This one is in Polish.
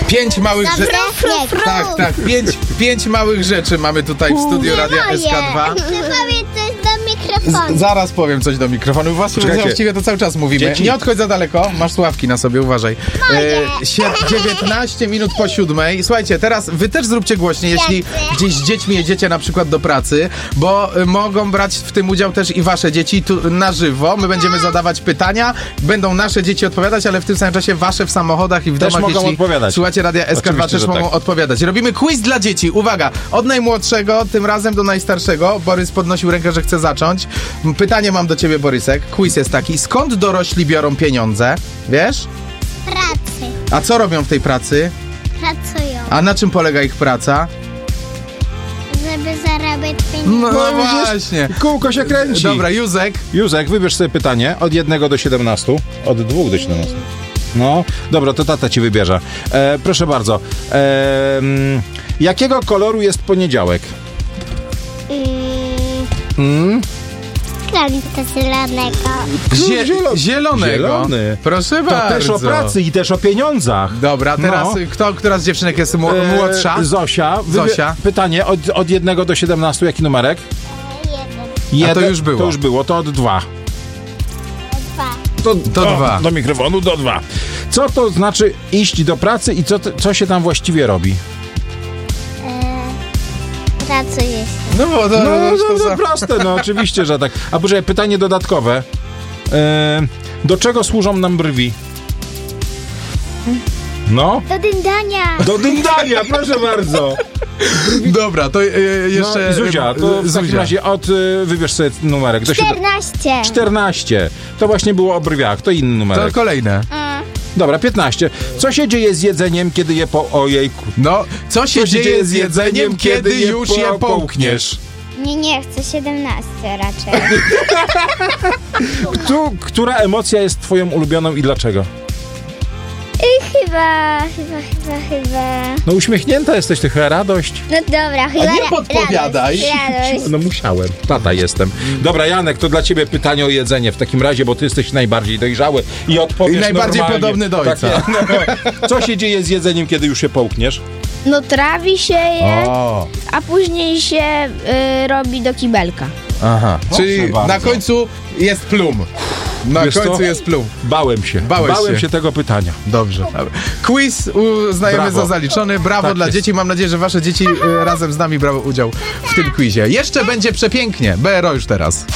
5 małych rzeczy. Tak, 5 małych rzeczy mamy tutaj w studiu Radia SK2. Chcę powiedzieć coś do mikrofonu. Zaraz powiem coś do mikrofonu. Właściwie to cały czas mówimy. Dzieci. Nie odchodź za daleko, masz słuchawki na sobie, uważaj. 19 minut po 7. Słuchajcie, teraz wy też zróbcie głośniej, jeśli gdzieś z dziećmi jedziecie na przykład do pracy, bo mogą brać w tym udział też i wasze dzieci tu na żywo. My będziemy zadawać pytania, będą nasze dzieci odpowiadać, ale w tym samym czasie wasze w samochodach i w Też domach, mogą jeśli odpowiadać. słuchacie Radia SK2, Oczywiście, też że mogą tak. odpowiadać. Robimy quiz dla dzieci. Uwaga, od najmłodszego, tym razem do najstarszego. Borys podnosił rękę, że chce zacząć. Pytanie mam do ciebie, Borysek. Quiz jest taki. Skąd dorośli biorą pieniądze? Wiesz? Pracy. A co robią w tej pracy? Pracują, A na czym polega ich praca? żeby zarabiać pieniądze. No widzisz? właśnie. Kółko się kręci. Dobra, Józek. Józek, wybierz sobie pytanie od 1 do 17. Od 2 do 17. No, dobra, to tata ci wybierze. Proszę bardzo. Jakiego koloru jest poniedziałek? Kremka zielonego. Zielonego. Zielony. Proszę To bardzo. też o pracy i też o pieniądzach. Dobra, teraz No. która z dziewczynek jest młodsza? Zosia. Zosia. Pytanie od 1 do 17. Jaki numerek? Jeden, A to już było. To już było, to od 2. dwa. To 2. Do mikrofonu, do 2. Co to znaczy iść do pracy i co się tam właściwie robi? Pracujesz. No bo to, No proste, no oczywiście, że tak. A poczekaj, pytanie dodatkowe. Do czego służą nam brwi? No? Do dyndania. Do dyndania, proszę bardzo. Dobra, to jeszcze... No, Zuzia, to w takim razie wybierz sobie numerek. 14. 14. To właśnie było o brwiach, to inny To numerek. kolejne. Dobra, 15. Co się dzieje z jedzeniem, kiedy je Ojejku. No, co się dzieje z jedzeniem, kiedy już je połkniesz? Nie chcę 17 raczej. Która emocja jest twoją ulubioną i dlaczego? Chyba. No uśmiechnięta jesteś, ty chyba radość. No dobra, chyba. nie podpowiadaj. Radość. No musiałem. Tata jestem. Dobra, Janek, to dla ciebie pytanie o jedzenie w takim razie, bo ty jesteś najbardziej dojrzały i odpowiesz I najbardziej normalnie. podobny do ojca. Tak, no. Co się dzieje z jedzeniem, kiedy już się połkniesz? No trawi się je, O, a później się robi do kibelka. aha. Czyli bardzo. na końcu jest plum. Na Wiesz końcu co? jest plum. Bałem się. Bałeś się. się tego pytania. Dobrze. Dobra. Quiz uznajemy Brawo. za zaliczony. Brawo Tak dla jest. dzieci. Mam nadzieję, że wasze dzieci razem z nami brały udział w tym quizie. Jeszcze będzie przepięknie. BRO już teraz.